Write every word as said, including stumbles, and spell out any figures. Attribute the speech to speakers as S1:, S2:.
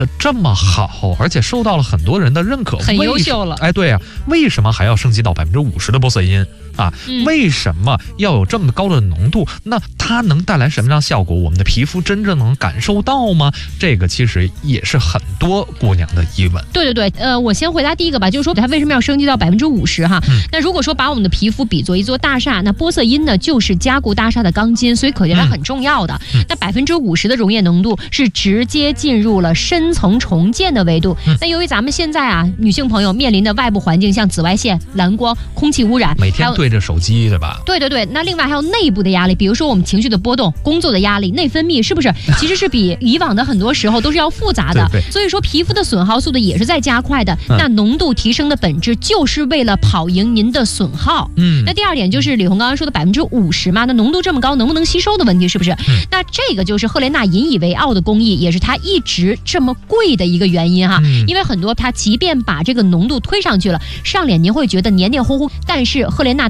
S1: 呃这么好，而且受到了很多人的认可，
S2: 很优秀了。
S1: 哎，对呀、啊，为什么还要升级到百分之五十的玻色因？啊，
S2: 嗯、
S1: 为什么要有这么高的浓度？那它能带来什么样的效果？我们的皮肤真正能感受到吗？这个其实也是很多姑娘的疑问。
S2: 对对对，呃，我先回答第一个吧，就是说它为什么要升级到百分之五十哈？嗯、那如果说把我们的皮肤比作一座大厦，那玻色因呢就是加固大厦的钢筋，所以可见它很重要的。嗯、那百分之五十的溶液浓度是直接进入了深层重建的维度。嗯、那由于咱们现在啊，女性朋友面临的外部环境像紫外线、蓝光、空气污染，
S1: 每天对着手机，对吧？
S2: 对对对，那另外还有内部的压力，比如说我们情绪的波动、工作的压力、内分泌，是不是其实是比以往的很多时候都是要复杂的？
S1: 对对，
S2: 所以说皮肤的损耗速度也是在加快的。嗯、那浓度提升的本质就是为了跑赢您的损耗。嗯，那第二点就是李红刚刚说的百分之五十嘛，那浓度这么高，能不能吸收的问题，是不是？嗯、那这个就是赫莲娜引以为傲的工艺，也是它一直这么贵的一个原因哈。嗯、因为很多它即便把这个浓度推上去了，上脸您会觉得黏黏糊糊，但是赫莲娜